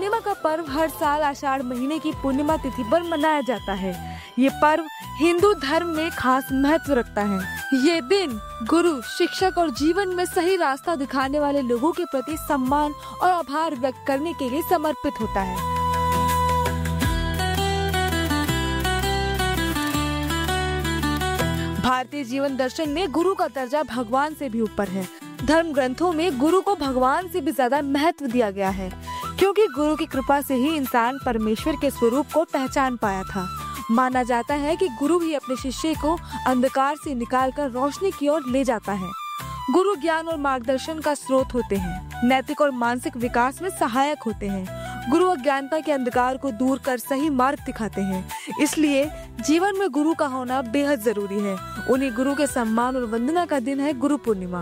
पूर्णिमा का पर्व हर साल आषाढ़ महीने की पूर्णिमा तिथि पर मनाया जाता है। ये पर्व हिंदू धर्म में खास महत्व रखता है। ये दिन गुरु, शिक्षक और जीवन में सही रास्ता दिखाने वाले लोगों के प्रति सम्मान और आभार व्यक्त करने के लिए समर्पित होता है। भारतीय जीवन दर्शन में गुरु का दर्जा भगवान से भी ऊपर है। धर्म ग्रंथों में गुरु को भगवान से भी ज्यादा महत्व दिया गया है, क्योंकि गुरु की कृपा से ही इंसान परमेश्वर के स्वरूप को पहचान पाया था। माना जाता है कि गुरु ही अपने शिष्य को अंधकार से निकालकर रोशनी की ओर ले जाता है। गुरु ज्ञान और मार्गदर्शन का स्रोत होते हैं, नैतिक और मानसिक विकास में सहायक होते हैं। गुरु अज्ञानता के अंधकार को दूर कर सही मार्ग दिखाते हैं। इसलिए जीवन में गुरु का होना बेहद जरूरी है। उन्हीं गुरु के सम्मान और वंदना का दिन है गुरु पूर्णिमा।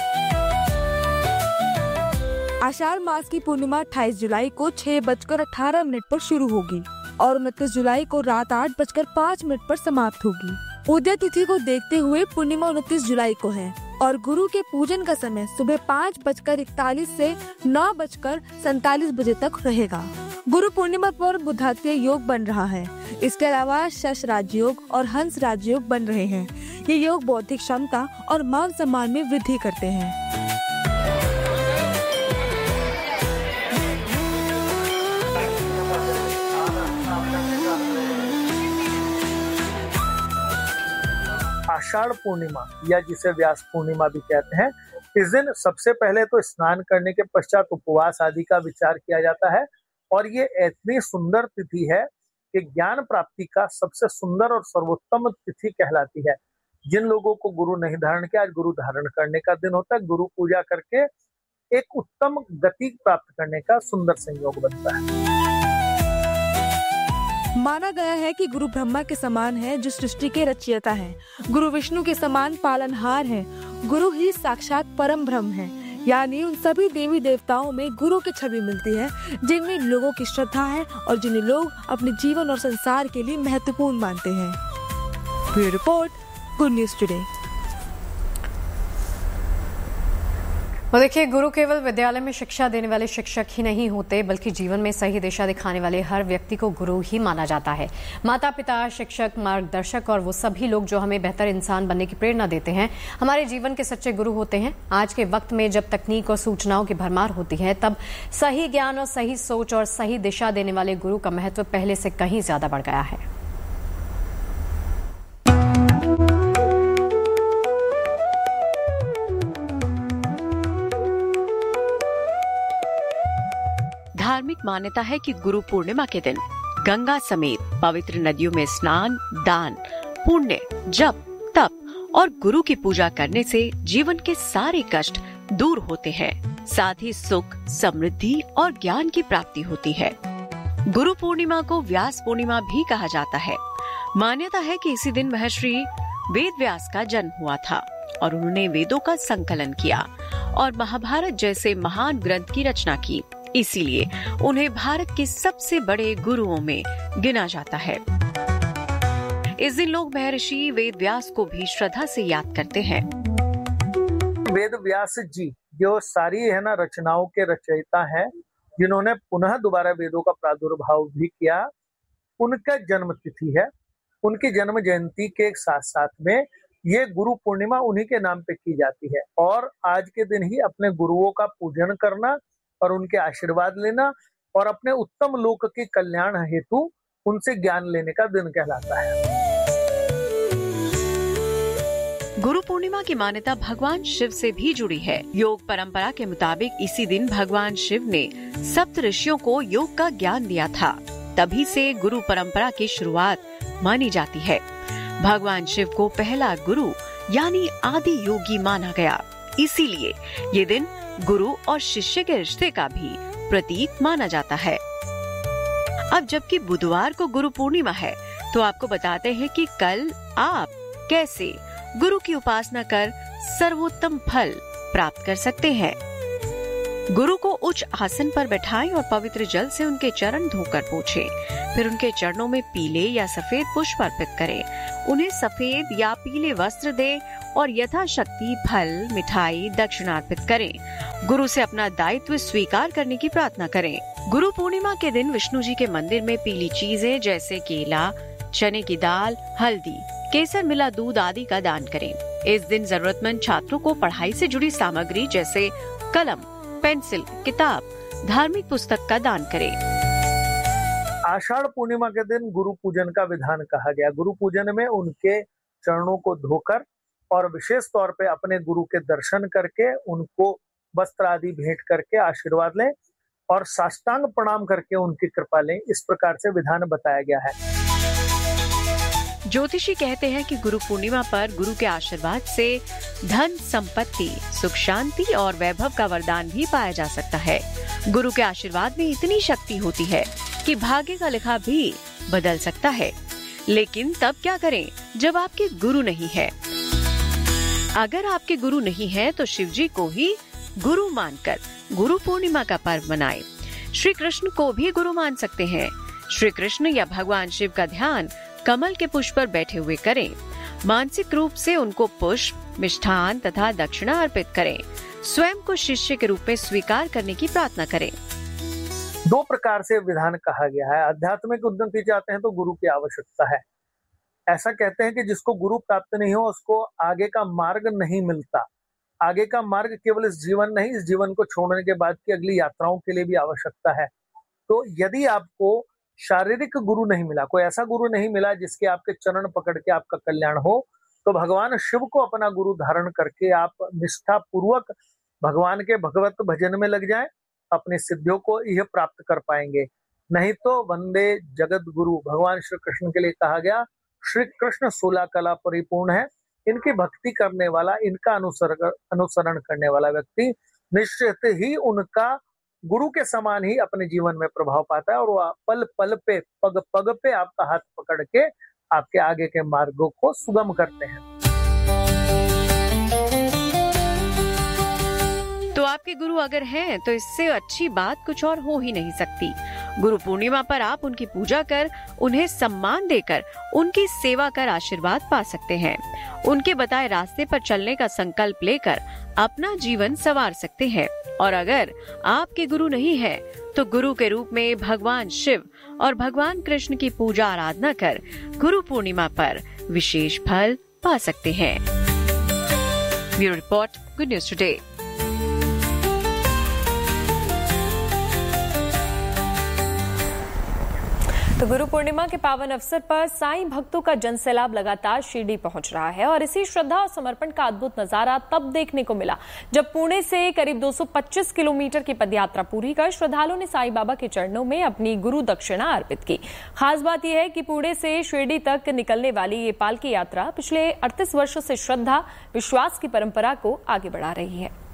आषाढ़ मास की पूर्णिमा 28 जुलाई को 6:18 पर शुरू होगी और 29 जुलाई को रात 8:05 पर समाप्त होगी। उदय तिथि को देखते हुए पूर्णिमा 29 जुलाई को है और गुरु के पूजन का समय सुबह 5:41 से 9:47 बजे तक रहेगा। गुरु पूर्णिमा पर बुधात्य योग बन रहा है। इसके अलावा शश राजयोग और हंस राजयोग बन रहे हैं। ये योग बौद्धिक क्षमता और मान सम्मान में वृद्धि करते हैं। आषाढ़ पूर्णिमा या जिसे व्यास पूर्णिमा भी कहते हैं, इस दिन सबसे पहले तो स्नान करने के पश्चात उपवास आदि का विचार किया जाता है और ये इतनी सुंदर तिथि है कि ज्ञान प्राप्ति का सबसे सुंदर और सर्वोत्तम तिथि कहलाती है। जिन लोगों को गुरु नहीं धारण किया, आज गुरु धारण करने का दिन होता है। गुरु पूजा करके एक उत्तम गति प्राप्त करने का सुंदर संयोग बनता है। माना गया है कि गुरु ब्रह्मा के समान है जो सृष्टि के रचयिता है। गुरु विष्णु के समान पालनहार है। गुरु ही साक्षात परम ब्रह्म है, यानी उन सभी देवी देवताओं में गुरु की छवि मिलती है जिनमें लोगों की श्रद्धा है और जिन्हें लोग अपने जीवन और संसार के लिए महत्वपूर्ण मानते हैं। Bureau report, good news today. और देखिए, गुरु केवल विद्यालय में शिक्षा देने वाले शिक्षक ही नहीं होते, बल्कि जीवन में सही दिशा दिखाने वाले हर व्यक्ति को गुरु ही माना जाता है। माता पिता, शिक्षक, मार्गदर्शक और वो सभी लोग जो हमें बेहतर इंसान बनने की प्रेरणा देते हैं, हमारे जीवन के सच्चे गुरु होते हैं। आज के वक्त में जब तकनीक और सूचनाओं की भरमार होती है, तब सही ज्ञान और सही सोच और सही दिशा देने वाले गुरु का महत्व पहले से कहीं ज्यादा बढ़ गया है। धार्मिक मान्यता है कि गुरु पूर्णिमा के दिन गंगा समेत पवित्र नदियों में स्नान, दान, पुण्य, जप, तप और गुरु की पूजा करने से जीवन के सारे कष्ट दूर होते हैं। साथ ही सुख, समृद्धि और ज्ञान की प्राप्ति होती है। गुरु पूर्णिमा को व्यास पूर्णिमा भी कहा जाता है। मान्यता है कि इसी दिन महर्षि वेद व्यास का जन्म हुआ था और उन्होंने वेदों का संकलन किया और महाभारत जैसे महान ग्रंथ की रचना की। इसीलिए उन्हें भारत के सबसे बड़े गुरुओं में गिना जाता है। इस दिन लोग महर्षि वेद व्यास को भी श्रद्धा से याद करते हैं। वेद व्यास जी जो सारी है ना रचनाओं के रचयिता हैं, जिन्होंने पुनः दोबारा वेदों का प्रादुर्भाव भी किया, उनका जन्म तिथि है। उनकी जन्म जयंती के साथ साथ में ये गुरु पूर्णिमा उन्हीं के नाम पे की जाती है और आज के दिन ही अपने गुरुओं का पूजन करना और उनके आशीर्वाद लेना और अपने उत्तम लोक के कल्याण हेतु उनसे ज्ञान लेने का दिन कहलाता है। गुरु पूर्णिमा की मान्यता भगवान शिव से भी जुड़ी है। योग परंपरा के मुताबिक इसी दिन भगवान शिव ने सप्त ऋषियों को योग का ज्ञान दिया था। तभी से गुरु परंपरा की शुरुआत मानी जाती है। भगवान शिव को पहला गुरु यानी आदि योगी माना गया। इसीलिए ये दिन गुरु और शिष्य के रिश्ते का भी प्रतीक माना जाता है। अब जबकि बुधवार को गुरु पूर्णिमा है, तो आपको बताते हैं कि कल आप कैसे गुरु की उपासना कर सर्वोत्तम फल प्राप्त कर सकते हैं। गुरु को उच्च आसन पर बैठाएं और पवित्र जल से उनके चरण धोकर पोंछें। फिर उनके चरणों में पीले या सफेद पुष्प अर्पित करें। उन्हें सफेद या पीले वस्त्र दें और यथाशक्ति फल, मिठाई, दक्षिणा अर्पित करें। गुरु से अपना दायित्व स्वीकार करने की प्रार्थना करें। गुरु पूर्णिमा के दिन विष्णु जी के मंदिर में पीली चीजें जैसे केला, चने की दाल, हल्दी, केसर मिला दूध आदि का दान करें। इस दिन जरूरतमंद छात्रों को पढ़ाई से जुड़ी सामग्री जैसे कलम, पेंसिल, किताब, धार्मिक पुस्तक का दान करें। आषाढ़ पूर्णिमा के दिन गुरु पूजन का विधान कहा गया। गुरु पूजन में उनके चरणों को धोकर और विशेष तौर पे अपने गुरु के दर्शन करके उनको वस्त्र आदि भेंट करके आशीर्वाद लें और साष्टांग प्रणाम करके उनकी कृपा लें। इस प्रकार से विधान बताया गया है। ज्योतिषी कहते हैं कि गुरु पूर्णिमा पर गुरु के आशीर्वाद से धन, संपत्ति, सुख, शांति और वैभव का वरदान भी पाया जा सकता है। गुरु के आशीर्वाद में इतनी शक्ति होती है कि भाग्य का लिखा भी बदल सकता है। लेकिन तब क्या करें जब आपके गुरु नहीं है? अगर आपके गुरु नहीं है तो शिव जी को ही गुरु मानकर गुरु पूर्णिमा का पर्व मनाएं। श्री कृष्ण को भी गुरु मान सकते हैं। श्री कृष्ण या भगवान शिव का ध्यान कमल के पुष्प पर बैठे हुए करें। मानसिक रूप से उनको पुष्प, मिष्ठान तथा दक्षिणा अर्पित करें। स्वयं को शिष्य के रूप में स्वीकार करने की प्रार्थना करें। 2 प्रकार से विधान कहा गया है। आध्यात्मिक उन्नति चाहते हैं तो गुरु की आवश्यकता है। ऐसा कहते हैं कि जिसको गुरु प्राप्त नहीं हो उसको आगे का मार्ग नहीं मिलता। आगे का मार्ग केवल इस जीवन नहीं, इस जीवन को छोड़ने के बाद की अगली यात्राओं के लिए भी आवश्यकता है। तो यदि आपको शारीरिक गुरु नहीं मिला, कोई ऐसा गुरु नहीं मिला जिसके आपके चरण पकड़ के आपका कल्याण हो, तो भगवान शिव को अपना गुरु धारण करके आप निष्ठा पूर्वक भगवान के भगवत भजन में लग जाएं, अपनी सिद्धियों को यह प्राप्त कर पाएंगे। नहीं तो वंदे जगत गुरु, भगवान श्री कृष्ण के लिए कहा गया, श्री कृष्ण 16 कला परिपूर्ण है। इनकी भक्ति करने वाला, इनका अनुसरण करने वाला व्यक्ति निश्चित ही उनका गुरु के समान ही अपने जीवन में प्रभाव पाता है और वह पल पल पे, पग पग पे आपका हाथ पकड़ के आपके आगे के मार्गों को सुगम करते हैं। तो आपके गुरु अगर हैं तो इससे अच्छी बात कुछ और हो ही नहीं सकती। गुरु पूर्णिमा पर आप उनकी पूजा कर, उन्हें सम्मान देकर, उनकी सेवा कर आशीर्वाद पा सकते हैं। उनके बताए रास्ते पर चलने का संकल्प लेकर अपना जीवन संवार सकते हैं। और अगर आपके गुरु नहीं है तो गुरु के रूप में भगवान शिव और भगवान कृष्ण की पूजा आराधना कर गुरु पूर्णिमा पर विशेष फल पा सकते हैं। Bureau report, good news today. तो गुरु पूर्णिमा के पावन अवसर पर साईं भक्तों का जनसैलाब लगातार शिरडी पहुंच रहा है और इसी श्रद्धा और समर्पण का अद्भुत नजारा तब देखने को मिला जब पुणे से करीब 225 किलोमीटर की पदयात्रा पूरी कर श्रद्धालुओं ने साईं बाबा के चरणों में अपनी गुरु दक्षिणा अर्पित की। खास बात यह है कि पुणे से शिरडी तक निकलने वाली ये पालकी यात्रा पिछले 38 वर्षों से श्रद्धा, विश्वास की परंपरा को आगे बढ़ा रही है।